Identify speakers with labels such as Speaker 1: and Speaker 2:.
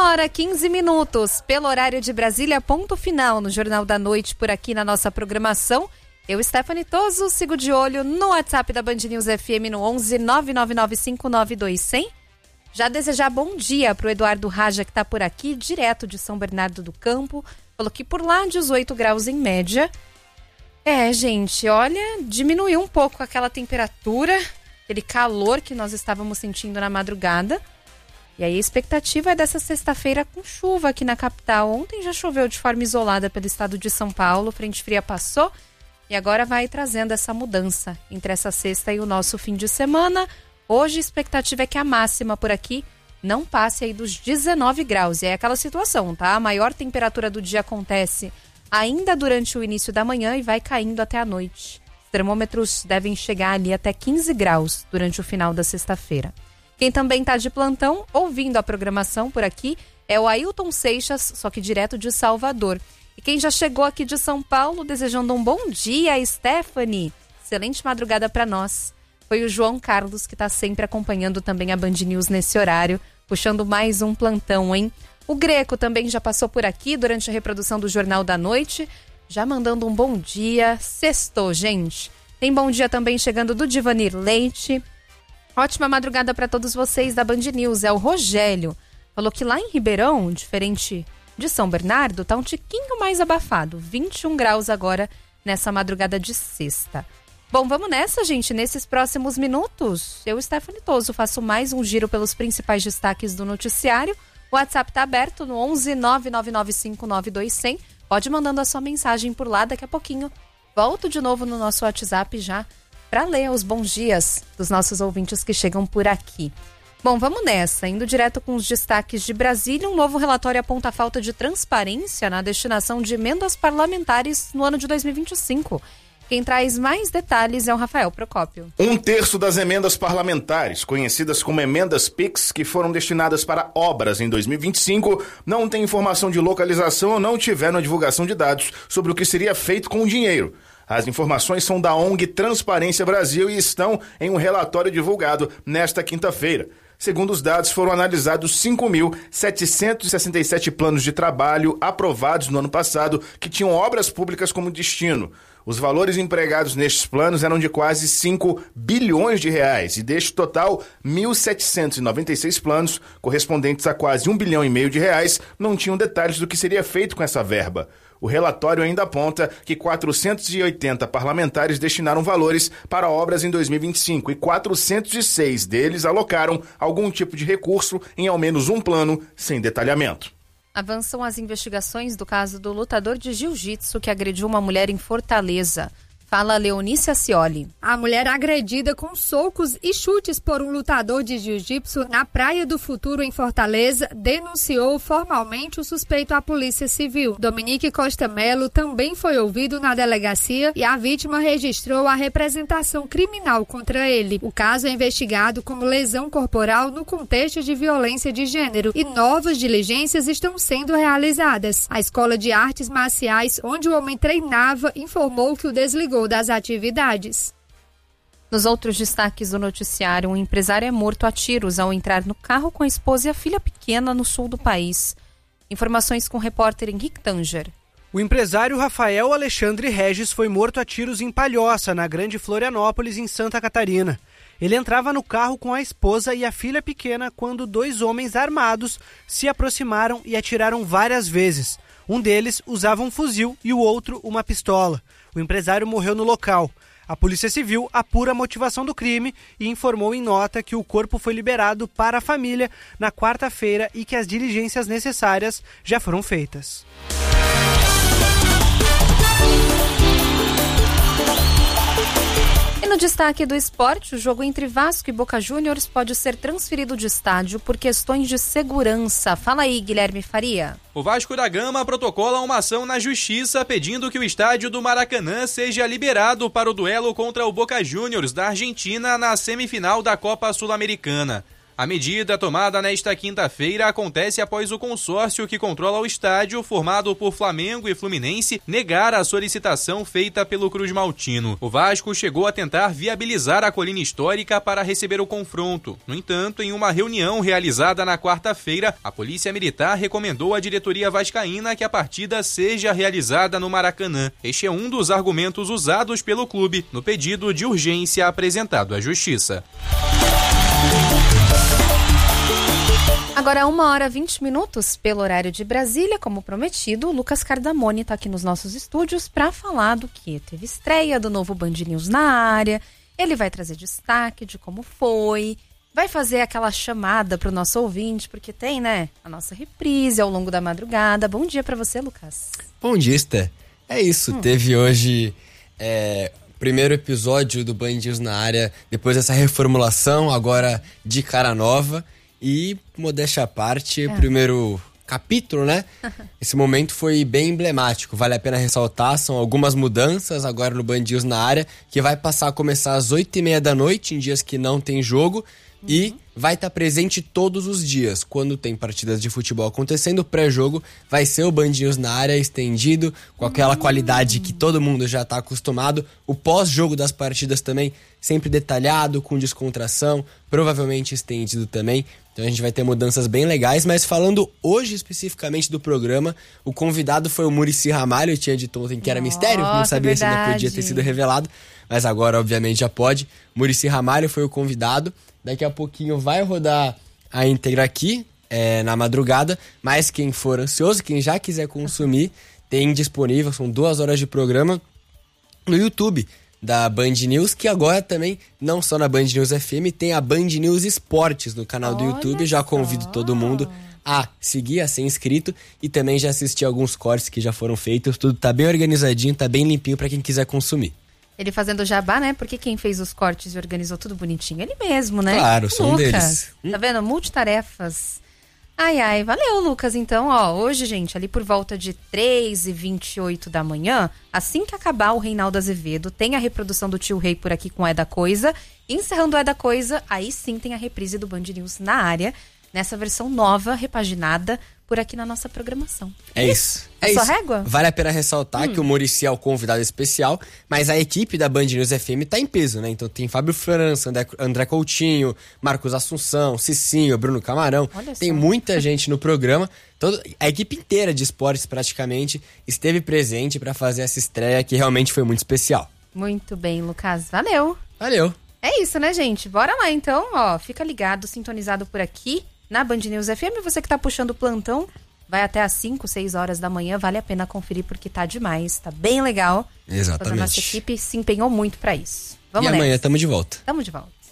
Speaker 1: 1h15, pelo horário de Brasília, ponto final no Jornal da Noite por aqui na nossa programação. Eu, Stephanie Toso, sigo de olho no WhatsApp da Band News FM no 11 999592100. Já desejar bom dia para o Eduardo Raja, que está por aqui, direto de São Bernardo do Campo. Falou que por lá 18 graus em média. Gente, olha, diminuiu um pouco aquela temperatura, aquele calor que nós estávamos sentindo na madrugada. E aí a expectativa é dessa sexta-feira com chuva aqui na capital. Ontem já choveu de forma isolada pelo estado de São Paulo, frente fria passou e agora vai trazendo essa mudança entre essa sexta e o nosso fim de semana. Hoje a expectativa é que a máxima por aqui não passe aí dos 19 graus. E é aquela situação, tá? A maior temperatura do dia acontece ainda durante o início da manhã e vai caindo até a noite. Os termômetros devem chegar ali até 15 graus durante o final da sexta-feira. Quem também está de plantão, ouvindo a programação por aqui, é o Ailton Seixas, só que direto de Salvador. E quem já chegou aqui de São Paulo, desejando um bom dia, Stephanie. Excelente madrugada para nós. Foi o João Carlos, que está sempre acompanhando também a Band News nesse horário, puxando mais um plantão, hein? O Greco também já passou por aqui durante a reprodução do Jornal da Noite, já mandando um bom dia. Sextou, gente. Tem bom dia também chegando do Divanir Leite. Ótima madrugada para todos vocês da Band News. É o Rogério. Falou que lá em Ribeirão, diferente de São Bernardo, tá um tiquinho mais abafado. 21 graus agora nessa madrugada de sexta. Bom, vamos nessa, gente. Nesses próximos minutos, eu, Stephanie Toso, faço mais um giro pelos principais destaques do noticiário. O WhatsApp tá aberto no 11 999592100. Pode mandando a sua mensagem por lá. Daqui a pouquinho volto de novo no nosso WhatsApp já para ler os bons dias dos nossos ouvintes que chegam por aqui. Bom, vamos nessa. Indo direto com os destaques de Brasília, um novo relatório aponta a falta de transparência na destinação de emendas parlamentares no ano de 2025. Quem traz mais detalhes é o Rafael Procópio.
Speaker 2: 1/3 das emendas parlamentares, conhecidas como emendas PIX, que foram destinadas para obras em 2025, não tem informação de localização ou não tiveram a divulgação de dados sobre o que seria feito com o dinheiro. As informações são da ONG Transparência Brasil e estão em um relatório divulgado nesta quinta-feira. Segundo os dados, foram analisados 5.767 planos de trabalho aprovados no ano passado que tinham obras públicas como destino. Os valores empregados nestes planos eram de quase 5 bilhões de reais e deste total, 1.796 planos, correspondentes a quase 1,5 bilhão de reais, não tinham detalhes do que seria feito com essa verba. O relatório ainda aponta que 480 parlamentares destinaram valores para obras em 2025 e 406 deles alocaram algum tipo de recurso em ao menos um plano sem detalhamento.
Speaker 1: Avançam as investigações do caso do lutador de jiu-jitsu que agrediu uma mulher em Fortaleza. Fala Leonice Acioli.
Speaker 3: A mulher agredida com socos e chutes por um lutador de jiu-jitsu na Praia do Futuro, em Fortaleza, denunciou formalmente o suspeito à Polícia Civil. Dominique Costa Melo também foi ouvido na delegacia e a vítima registrou a representação criminal contra ele. O caso é investigado como lesão corporal no contexto de violência de gênero e novas diligências estão sendo realizadas. A Escola de Artes Marciais, onde o homem treinava, informou que o desligou das atividades.
Speaker 1: Nos outros destaques do noticiário, um empresário é morto a tiros ao entrar no carro com a esposa e a filha pequena no sul do país. Informações com o repórter Henrique Tanger.
Speaker 4: O empresário Rafael Alexandre Regis foi morto a tiros em Palhoça, na Grande Florianópolis, em Santa Catarina. Ele entrava no carro com a esposa e a filha pequena quando 2 homens armados se aproximaram e atiraram várias vezes. Um deles usava um fuzil e o outro uma pistola. O empresário morreu no local. A Polícia Civil apura a motivação do crime e informou em nota que o corpo foi liberado para a família na quarta-feira e que as diligências necessárias já foram feitas.
Speaker 1: E no destaque do esporte, o jogo entre Vasco e Boca Juniors pode ser transferido de estádio por questões de segurança. Fala aí, Guilherme Faria.
Speaker 5: O Vasco da Gama protocola uma ação na Justiça pedindo que o estádio do Maracanã seja liberado para o duelo contra o Boca Juniors da Argentina na semifinal da Copa Sul-Americana. A medida tomada nesta quinta-feira acontece após o consórcio que controla o estádio, formado por Flamengo e Fluminense, negar a solicitação feita pelo Cruz Maltino. O Vasco chegou a tentar viabilizar a colina histórica para receber o confronto. No entanto, em uma reunião realizada na quarta-feira, a Polícia Militar recomendou à diretoria vascaína que a partida seja realizada no Maracanã. Este é um dos argumentos usados pelo clube no pedido de urgência apresentado à Justiça.
Speaker 1: Agora 1h20 pelo horário de Brasília, como prometido, o Lucas Cardamone está aqui nos nossos estúdios para falar do que teve estreia do novo Band News na área. Ele vai trazer destaque de como foi, vai fazer aquela chamada para o nosso ouvinte, porque tem, né, a nossa reprise ao longo da madrugada. Bom dia para você, Lucas.
Speaker 6: Bom dia, Esther. É isso, teve hoje primeiro episódio do Band News na área, depois dessa reformulação, agora de cara nova. E, modéstia à parte, primeiro capítulo, né? Esse momento foi bem emblemático, vale a pena ressaltar, são algumas mudanças agora no Band News na área, que vai passar a começar às 8h30 da noite, em dias que não tem jogo, e vai estar presente todos os dias. Quando tem partidas de futebol acontecendo, o pré-jogo vai ser o Band News na área estendido, com aquela qualidade que todo mundo já está acostumado. O pós-jogo das partidas também sempre detalhado, com descontração, provavelmente estendido também. Então a gente vai ter mudanças bem legais, mas falando hoje especificamente do programa, o convidado foi o Muricy Ramalho. Eu tinha dito ontem que era mistério, não sabia se ainda podia ter sido revelado, mas agora obviamente já pode. Muricy Ramalho foi o convidado. Daqui a pouquinho vai rodar a íntegra aqui, na madrugada, mas quem for ansioso, quem já quiser consumir, tem disponível, são 2 horas de programa no YouTube da Band News, que agora também, não só na Band News FM, tem a Band News Esportes no canal do YouTube. Já convido todo mundo a seguir, a ser inscrito e também já assistir alguns cortes que já foram feitos. Tudo tá bem organizadinho, tá bem limpinho para quem quiser consumir.
Speaker 1: Ele fazendo jabá, né? Porque quem fez os cortes e organizou tudo bonitinho, ele mesmo, né?
Speaker 6: Claro, sou um deles.
Speaker 1: Tá vendo? Multitarefas. Ai, valeu, Lucas. Então, hoje, gente, ali por volta de 3h28 da manhã, assim que acabar o Reinaldo Azevedo, tem a reprodução do Tio Rei por aqui com É da Coisa. Encerrando o É da Coisa, aí sim tem a reprise do Band News na área, nessa versão nova, repaginada, por aqui na nossa programação.
Speaker 6: É isso.
Speaker 1: É
Speaker 6: isso.
Speaker 1: Sua régua?
Speaker 6: Vale a pena ressaltar que o Muricy é o convidado especial, mas a equipe da Band News FM tá em peso, né? Então tem Fábio França, André Coutinho, Marcos Assunção, Cicinho, Bruno Camarão. Tem muita gente no programa. A equipe inteira de esportes praticamente esteve presente para fazer essa estreia que realmente foi muito especial.
Speaker 1: Muito bem, Lucas. Valeu. É isso, né, gente? Bora lá, então. Fica ligado, sintonizado por aqui na Band News FM. Você que tá puxando o plantão, vai até às 5, 6 horas da manhã. Vale a pena conferir porque tá demais. Tá bem legal.
Speaker 6: Exatamente.
Speaker 1: A nossa equipe se empenhou muito pra isso.
Speaker 6: Vamos nessa. Amanhã tamo de volta.
Speaker 1: Tamo de volta.